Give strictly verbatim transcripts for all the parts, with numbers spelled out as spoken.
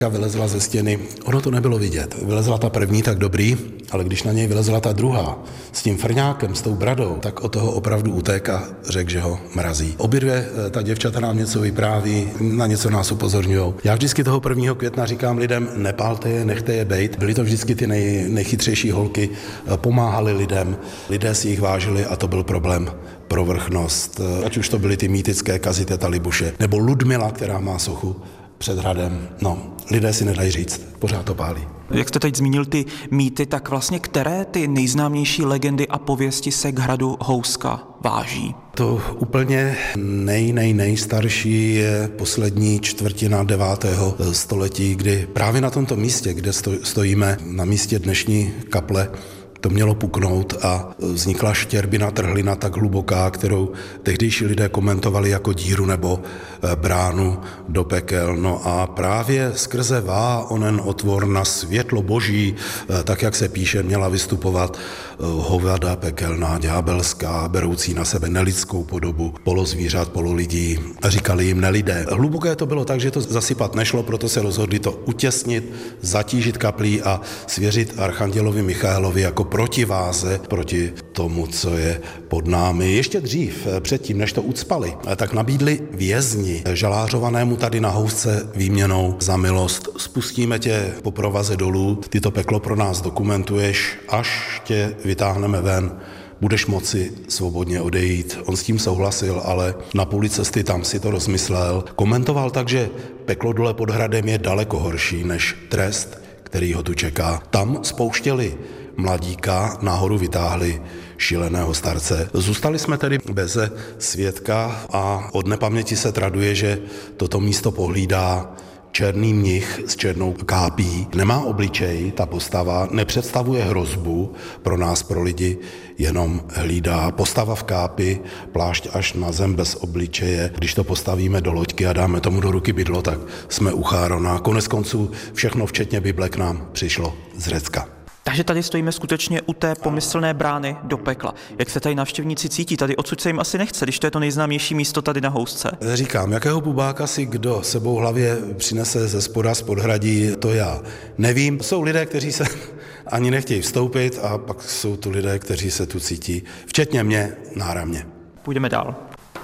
Vylezla ze stěny, ono to nebylo vidět. Vylezla ta první, tak dobrý, ale když na něj vylezla ta druhá s tím frňákem, s tou bradou, tak od toho opravdu utéká a řekl, že ho mrazí. Obě dvě ta děvčata nám něco vypráví, na něco nás upozorňují. Já vždycky toho prvního května říkám lidem, nepálte je, nechte je bejt. Byly to vždycky ty nej, nejchytřejší holky, pomáhali lidem, lidé si jich vážili a to byl problém. Provrchnost, ať už to byly ty mýtické Kaziteta Libuše, nebo Ludmila, která má sochu před hradem. No, lidé si nedají říct, pořád to pálí. Jak jste teď zmínil ty mýty, tak vlastně které ty nejznámější legendy a pověsti se k hradu Houska váží? To úplně nej, nej, nejstarší je poslední čtvrtina devátého století, kdy právě na tomto místě, kde stojíme, na místě dnešní kaple, to mělo puknout a vznikla štěrbina, trhlina tak hluboká, kterou tehdejší lidé komentovali jako díru nebo bránu do pekel. No a právě skrze vá onen otvor na světlo boží, tak jak se píše, měla vystupovat hovada pekelná, ďábelská, beroucí na sebe nelidskou podobu polozvířat, pololidí. Říkali jim nelidé. Hluboké to bylo tak, že to zasypat nešlo, proto se rozhodli to utěsnit, zatížit kaplí a svěřit archandělovi Michaelovi jako protiváze proti tomu, co je pod námi. Ještě dřív, předtím, než to ucpali, tak nabídli vězni žalářovanému tady na Housce výměnou za milost. Spustíme tě po provaze dolů, ty to peklo pro nás dokumentuješ, až tě vytáhneme ven, budeš moci svobodně odejít. On s tím souhlasil, ale na půli cesty tam si to rozmyslel. Komentoval tak, že peklo dole pod hradem je daleko horší než trest, který ho tu čeká. Tam spouštěli mladíka, nahoru vytáhli šíleného starce. Zůstali jsme tedy beze svědka a od nepaměti se traduje, že toto místo pohlídá černý mnich s černou kápí. Nemá obličej, ta postava nepředstavuje hrozbu pro nás, pro lidi, jenom hlídá. Postava v kápi, plášť až na zem bez obličeje. Když to postavíme do loďky a dáme tomu do ruky bydlo, tak jsme u Chárona. Konec konců všechno, včetně Bible, k nám přišlo z Řecka. Takže tady stojíme skutečně u té pomyslné brány do pekla. Jak se tady návštěvníci cítí? Tady odsud se jim asi nechce, když to je to nejznámější místo tady na Housce. Říkám, jakého bubáka si kdo sebou hlavě přinese ze spoda, z podhradí, to já nevím. Jsou lidé, kteří se ani nechtějí vstoupit a pak jsou tu lidé, kteří se tu cítí, včetně mě, náramně. Půjdeme dál.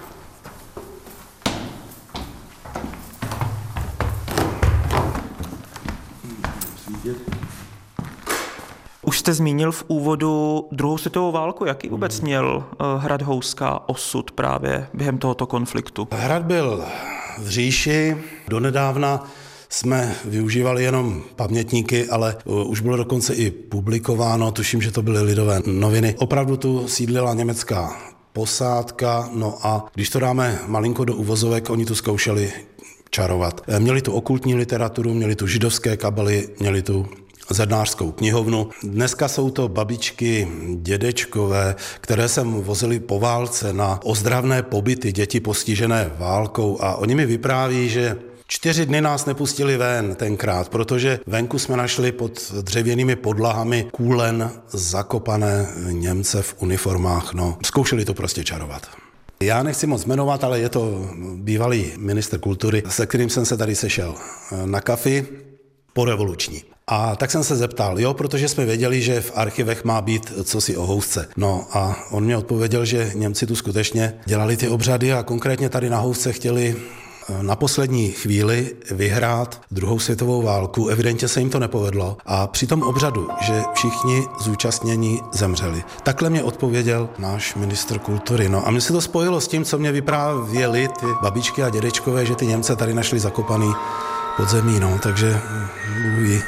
Už jste zmínil v úvodu druhou světovou válku. Jaký vůbec měl hrad Houska osud právě během tohoto konfliktu? Hrad byl v říši. Donedávna jsme využívali jenom pamětníky, ale už bylo dokonce i publikováno, tuším, že to byly Lidové noviny. Opravdu tu sídlila německá posádka, no a když to dáme malinko do uvozovek, oni tu zkoušeli čarovat. Měli tu okultní literaturu, měli tu židovské kabely, měli tu zednářskou knihovnu. Dneska jsou to babičky, dědečkové, které sem vozili po válce na ozdravné pobyty, děti postižené válkou a oni mi vypráví, že čtyři dny nás nepustili ven tenkrát, protože venku jsme našli pod dřevěnými podlahami kůlen zakopané Němce v uniformách. No, zkoušeli to prostě čarovat. Já nechci moc jmenovat, ale je to bývalý ministr kultury, se kterým jsem se tady sešel na kafi porevoluční. A tak jsem se zeptal, jo, protože jsme věděli, že v archivech má být cosi o Housce. No a on mě odpověděl, že Němci tu skutečně dělali ty obřady a konkrétně tady na Housce chtěli na poslední chvíli vyhrát druhou světovou válku. Evidentně se jim to nepovedlo a při tom obřadu, že všichni zúčastnění zemřeli. Takhle mě odpověděl náš ministr kultury. No a mně se to spojilo s tím, co mě vyprávěli ty babičky a dědečkové, že ty Němce tady našli zakopaný pod zemí, no, takže uj.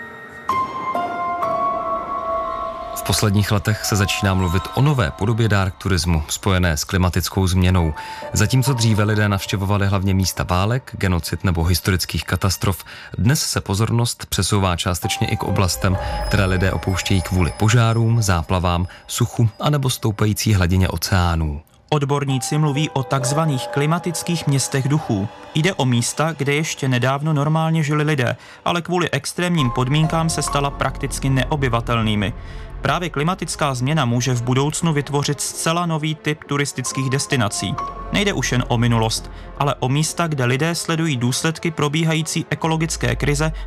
V posledních letech se začíná mluvit o nové podobě dark turismu spojené s klimatickou změnou. Zatímco dříve lidé navštěvovali hlavně místa válek, genocid nebo historických katastrof, dnes se pozornost přesouvá částečně i k oblastem, které lidé opouštějí kvůli požárům, záplavám, suchu anebo stoupající hladině oceánů. Odborníci mluví o takzvaných klimatických městech duchů. Jde o místa, kde ještě nedávno normálně žili lidé, ale kvůli extrémním podmínkám se stala prakticky neobyvatelnými. Právě klimatická změna může v budoucnu vytvořit zcela nový typ turistických destinací. Nejde už jen o minulost, ale o místa, kde lidé sledují důsledky probíhající ekologické krize